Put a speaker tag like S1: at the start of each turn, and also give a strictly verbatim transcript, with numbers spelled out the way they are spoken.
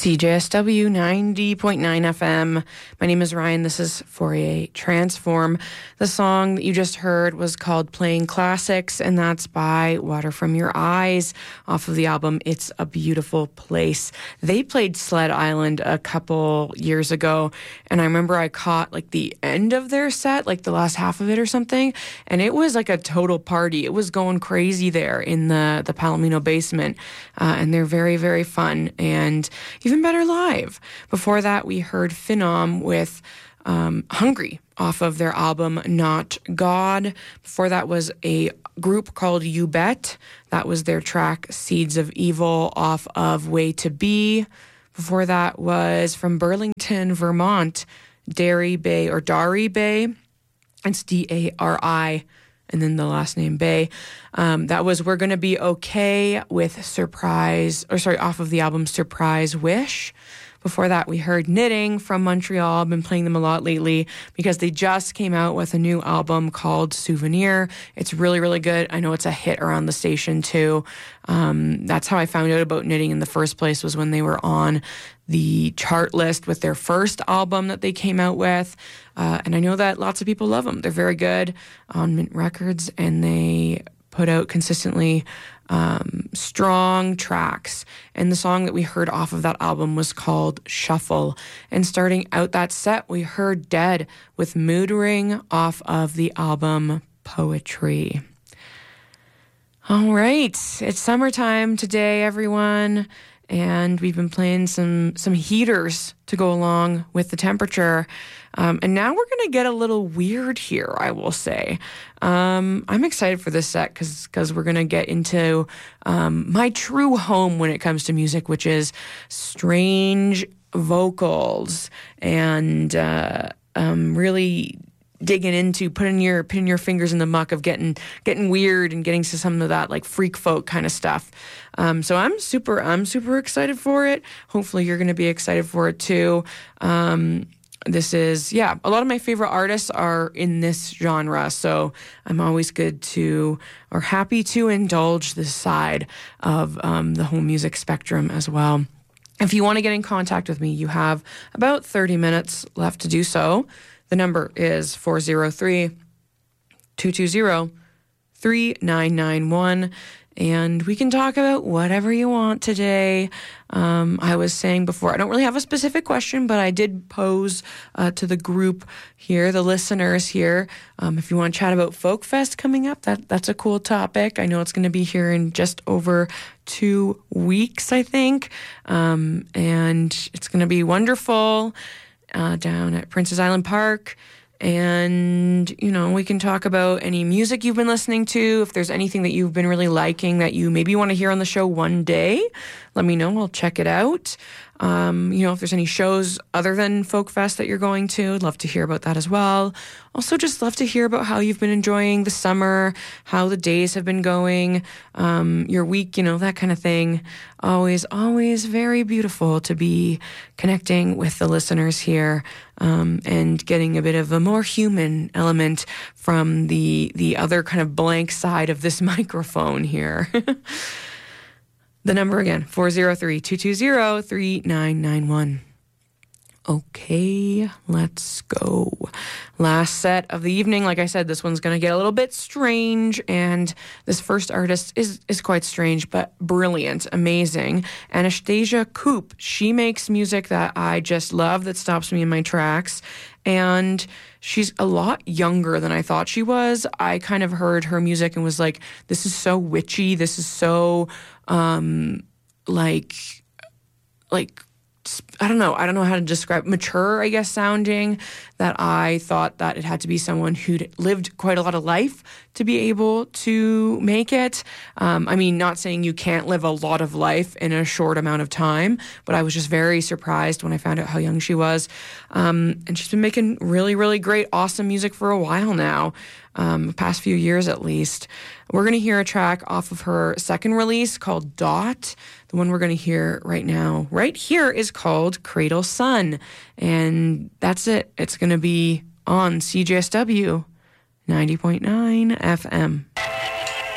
S1: C J S W ninety point nine F M. My name is Ryan. This is Fourier Transform. The song that you just heard was called Playing Classics, and that's by Water From Your Eyes off of the album It's a Beautiful Place. They played Sled Island a couple years ago, and I remember I caught like the end of their set, like the last half of it or something, and it was like a total party. It was going crazy there in the, the Palomino basement, uh, and they're very, very fun and even better live. Before that, we heard Phenom with um, Hungry off of their album Not God. Before that was a group called You Bet. That was their track Seeds of Evil off of Way to Be. Before that was from Burlington, Vermont, Dairy Bay or Dari Bay. It's D A R I. And then the last name Bay. Um, that was We're Gonna Be Okay with Surprise, or sorry, off of the album Surprise Wish. Before that, we heard Knitting from Montreal. I've been playing them a lot lately because they just came out with a new album called Souvenir. It's really, really good. I know it's a hit around the station too. Um, that's how I found out about Knitting in the first place, was when they were on the chart list with their first album that they came out with. Uh, and I know that lots of people love them. They're very good on Mint Records, and they put out consistently um, strong tracks. And the song that we heard off of that album was called Shuffle. And starting out that set, we heard Dead with Mood Ring off of the album Poetry. All right, it's summertime today, everyone. And we've been playing some some heaters to go along with the temperature. Um, and now we're going to get a little weird here, I will say. Um, I'm excited for this set because because we're going to get into um, my true home when it comes to music, which is strange vocals and uh, um, really digging into putting your putting your fingers in the muck of getting getting weird and getting to some of that like freak folk kind of stuff. Um, so I'm super I'm super excited for it. Hopefully you're going to be excited for it too. Um, this is yeah, a lot of my favorite artists are in this genre, so I'm always good to or happy to indulge this side of um, the whole music spectrum as well. If you want to get in contact with me, you have about thirty minutes left to do so. The number is four oh three, two two zero, three nine nine one, and we can talk about whatever you want today. Um, I was saying before, I don't really have a specific question, but I did pose uh, to the group here, the listeners here, um, if you want to chat about Folk Fest coming up, that that's a cool topic. I know it's going to be here in just over two weeks, I think, um, and it's going to be wonderful. Uh, down at Princess Island Park. And, you know, we can talk about any music you've been listening to. If there's anything that you've been really liking that you maybe want to hear on the show one day, let me know. I'll check it out. Um, you know, if there's any shows other than Folk Fest that you're going to, I'd love to hear about that as well. Also, just love to hear about how you've been enjoying the summer, how the days have been going, um, your week, you know, that kind of thing. Always, always very beautiful to be connecting with the listeners here, um, and getting a bit of a more human element from the the other kind of blank side of this microphone here. The number again, four oh three, two two zero, three nine nine one. Okay, let's go. Last set of the evening. Like I said, this one's going to get a little bit strange, and this first artist is, is quite strange, but brilliant, amazing. Anastasia Coop. She makes music that I just love, that stops me in my tracks, and she's a lot younger than I thought she was. I kind of heard her music and was like, this is so witchy, this is so, um, like, like, I don't know. I don't know how to describe mature, I guess, sounding, that I thought that it had to be someone who'd lived quite a lot of life to be able to make it. Um, I mean, not saying you can't live a lot of life in a short amount of time, but I was just very surprised when I found out how young she was. Um, and she's been making really, really great, awesome music for a while now, um, the past few years at least. We're going to hear a track off of her second release called Dot. The one we're going to hear right now, right here, is called Cradle Sun. And that's it. It's going to be on C J S W ninety point nine F M.